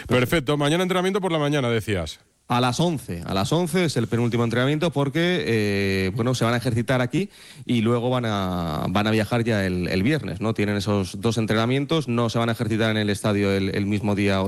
Perfecto, mañana entrenamiento por la mañana, decías. A las 11 es el penúltimo entrenamiento porque, se van a ejercitar aquí y luego van a viajar ya el viernes, ¿no? Tienen esos 2 entrenamientos, no se van a ejercitar en el estadio el mismo día